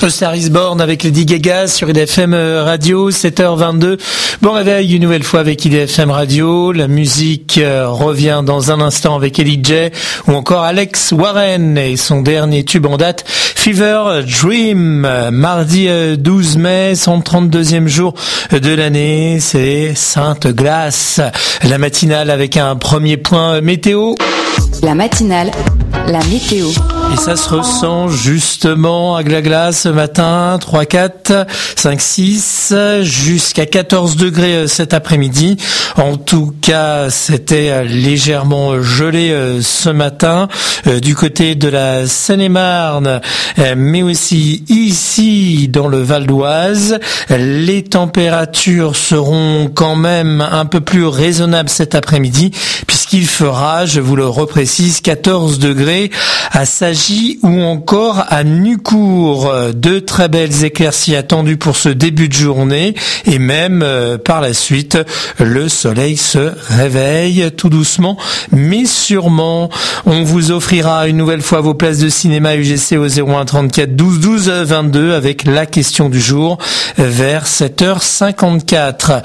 A Star is Born avec Lady Gaga sur IDFM Radio, 7h22. Bon réveil une nouvelle fois avec IDFM Radio. La musique revient dans un instant avec Elijah ou encore Alex Warren et son dernier tube en date, Fever Dream. Mardi 12 mai, 132e jour de l'année, c'est Sainte Glace. La matinale avec un premier point météo. La matinale, la météo. Et ça se ressent justement à Glagla ce matin, 3, 4, 5, 6, jusqu'à 14 degrés cet après-midi. En tout cas, c'était légèrement gelé ce matin du côté de la Seine-et-Marne, mais aussi ici dans le Val d'Oise. Les températures seront quand même un peu plus raisonnables cet après-midi puisqu'il fera, je vous le reprécise, 14 degrés à Sagy ou encore à Nucourt. De très belles éclaircies attendues pour ce début de journée et même par la suite, le soleil se réveille tout doucement mais sûrement. On vous offrira une nouvelle fois vos places de cinéma UGC au 01 34 12 12 22 avec la question du jour vers 7h54.